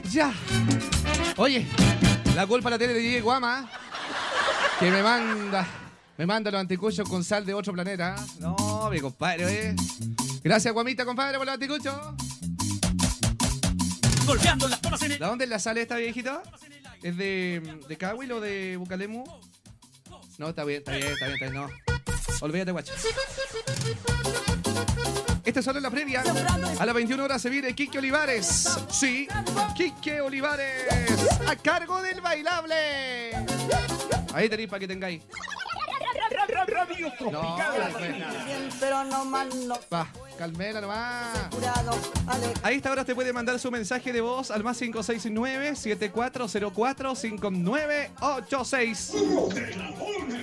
Ya. Oye, la culpa la tiene de DJ Guama, que me manda los anticuchos con sal de otro planeta. No, mi compadre, Gracias, Guamita, compadre, por los anticuchos. Golpeando las tomas en el... ¿De dónde es la sal esta, viejito? ¿Es de Cahuil o de Bucalemu? No, está bien, no. Olvídate, guacho. Este es solo en la previa. A las 21 horas se viene Quique Olivares. Sí, Quique Olivares. A cargo del bailable. Ahí tenéis para que tengáis. Radio Tropical. Pero no más no. Va, calmela nomás. Curado, A esta hora te puede mandar su mensaje de voz al más 569-7404-5986.